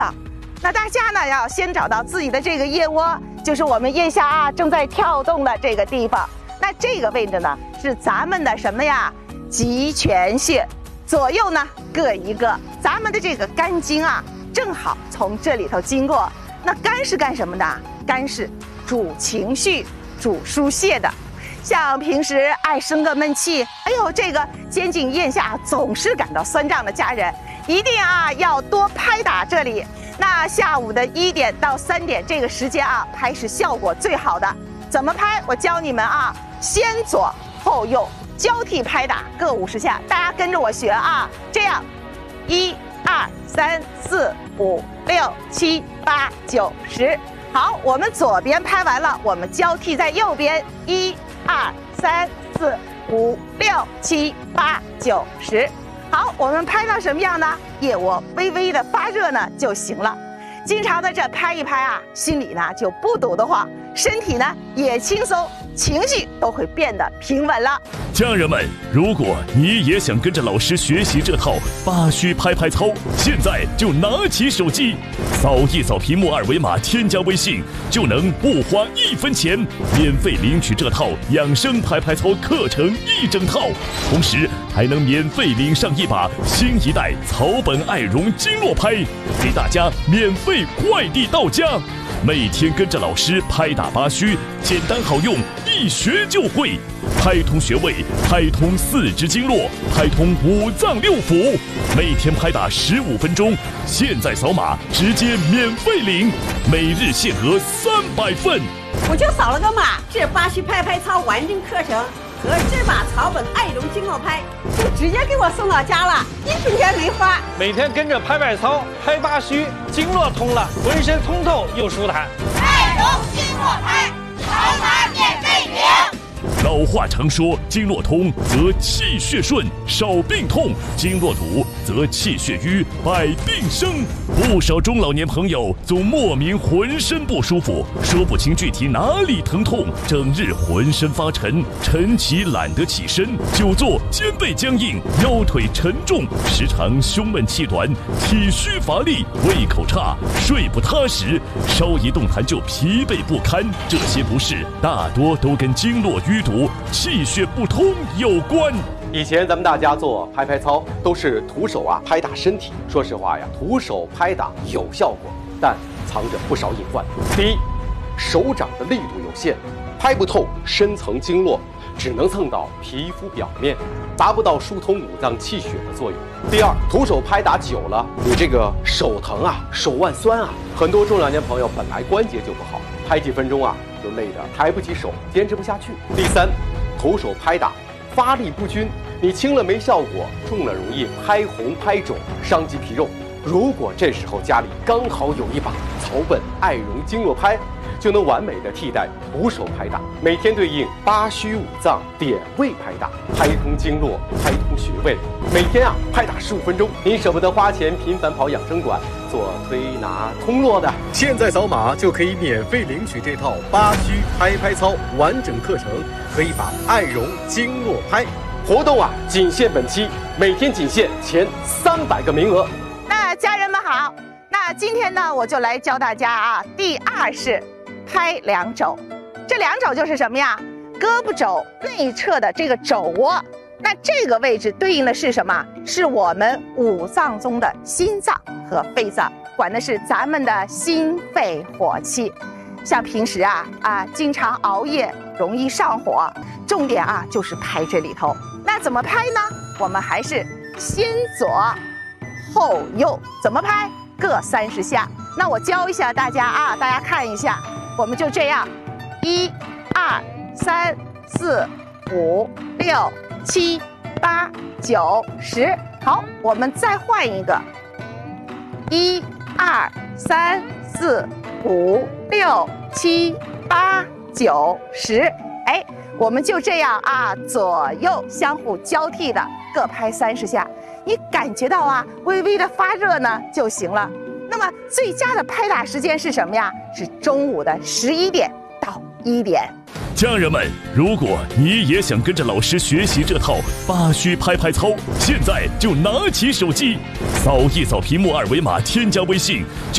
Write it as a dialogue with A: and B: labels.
A: 那大家呢要先找到自己的这个腋窝，就是我们腋下啊正在跳动的这个地方。那这个位置呢是咱们的什么呀？极泉穴，左右呢各一个。咱们的这个肝经啊，正好从这里头经过。那肝是干什么的？肝是主情绪、主疏泄的。像平时爱生个闷气，哎呦，这个肩颈腋下总是感到酸胀的家人，一定啊要多拍打这里。那下午的1点到3点这个时间啊，拍是效果最好的。怎么拍？我教你们啊，先左后右交替拍打，各50下，大家跟着我学啊。这样，1、2、3、4、5、6、7、8、9、10。好，我们左边拍完了，我们交替在右边，1、2、3、4、5、6、7、8、9、10。好，我们拍到什么样呢？腋窝微微的发热呢就行了。经常的这拍一拍啊，心里呢就不堵得慌，身体呢也轻松，情绪都会变得平稳了。
B: 家人们，如果你也想跟着老师学习这套8虚拍拍操，现在就拿起手机，扫一扫屏幕2维码，添加微信，就能不花1分钱，免费领取这套养生拍拍操课程1整套，同时还能免费领上一把新一代草本爱绒经络拍，给大家免费快递到家。每天跟着老师拍打8虚，简单好用，一学就会。拍通穴位，拍通4肢经络，拍通5脏6腑，每天拍打15分钟。现在扫码直接免费领，每日限额300份。
C: 我就扫了个码，这8虚拍拍操完整课程和这把草本爱绒经络拍就直接给我送到家了，1分钱没花。
D: 每天跟着拍拍操，拍8虚，经络通了，浑身通透又舒坦。
E: 爱绒经络拍，扫码免费领。
B: 老话常说，经络通则气血顺，少病痛；经络堵则气血瘀，百病生。不少中老年朋友总莫名浑身不舒服，说不清具体哪里疼痛，整日浑身发沉，晨起懒得起身，久坐肩背僵硬，腰腿沉重，时常胸闷气短，体虚乏力，胃口差，睡不踏实，稍一动弹就疲惫不堪。这些不适大多都跟经络淤堵、气血不通有关。
F: 以前咱们大家做拍拍操都是徒手啊拍打身体，说实话呀，徒手拍打有效果，但藏着不少隐患。第一，手掌的力度有限，拍不透深层经络，只能蹭到皮肤表面，达不到疏通5脏气血的作用。第二，徒手拍打久了，你这个手疼啊，手腕酸啊，很多中老年朋友本来关节就不好，拍几分钟啊就累得抬不起手，坚持不下去。第三，徒手拍打发力不均，你轻了没效果，重了容易拍红拍肿，伤及皮肉。如果这时候家里刚好有一把草本爱绒经络拍，就能完美的替代徒手拍打，每天对应8虚5脏点位拍打，拍通经络，拍通穴位，每天啊拍打15分钟。您舍不得花钱频繁跑养生馆做推拿通络的，
G: 现在扫码就可以免费领取这套8虚拍拍操完整课程和一把爱绒经络拍。
F: 活动啊仅限本期，每天仅限前300个名额。
A: 那家人们好，那今天呢我就来教大家啊，第2式拍2肘。这2肘就是什么呀？胳膊肘内侧的这个肘窝，那这个位置对应的是什么？是我们5脏中的心脏和肺脏，管的是咱们的心肺火气。像平时啊经常熬夜，容易上火，重点啊就是拍这里头。那怎么拍呢？我们还是先左后右，怎么拍？各30下。那我教一下大家啊，大家看一下，我们就这样，1、2、3、4、5、6、7、8、9、10。好，我们再换一个，1、2、3、4、5、6、7、8、9、10。哎，我们就这样啊，左右相互交替的各拍30下。你感觉到啊，微微的发热呢就行了。那么最佳的拍打时间是什么呀？是中午的11点到1点。
B: 家人们，如果你也想跟着老师学习这套8虚拍拍操，现在就拿起手机，扫一扫屏幕2维码，添加微信。